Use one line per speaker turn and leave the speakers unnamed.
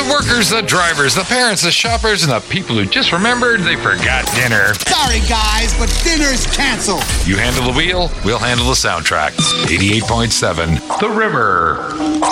The workers, the drivers, the parents, the shoppers, and the people who just remembered they forgot dinner.
Sorry, guys, but dinner's canceled.
You handle the wheel, we'll handle the soundtrack. 88.7 The River.